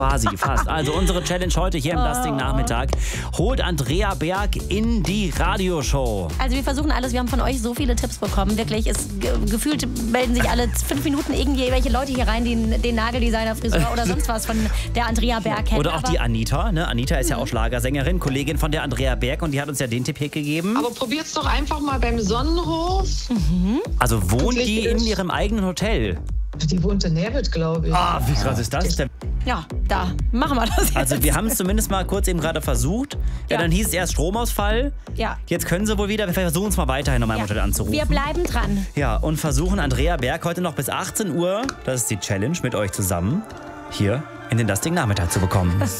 Quasi, fast. Also unsere Challenge heute hier im Lasting-Nachmittag. Holt Andrea Berg in die Radioshow. Also wir versuchen alles, wir haben von euch so viele Tipps bekommen. Wirklich, gefühlt melden sich alle 5 Minuten irgendwelche Leute hier rein, die den Nageldesigner, Friseur oder sonst was von der Andrea Berg kennen. Oder auch die Anita. Ne? Anita ist ja auch Schlagersängerin, Kollegin von der Andrea Berg und die hat uns ja den Tipp hier gegeben. Aber probiert's doch einfach mal beim Sonnenhof. Also wohnt die in ihrem eigenen Hotel? Die wohnt in Nerwitt, glaube ich. Ah, wie krass ist das denn? Ja, da machen wir das jetzt. Also wir haben es zumindest mal kurz eben gerade versucht. Ja. Dann hieß es erst Stromausfall. Ja. Jetzt können sie wohl wieder. Wir versuchen es mal weiterhin nochmal im Hotel anzurufen. Wir bleiben dran. Ja, und versuchen Andrea Berg heute noch bis 18 Uhr, das ist die Challenge, mit euch zusammen hier in den Lasting Nachmittag zu bekommen.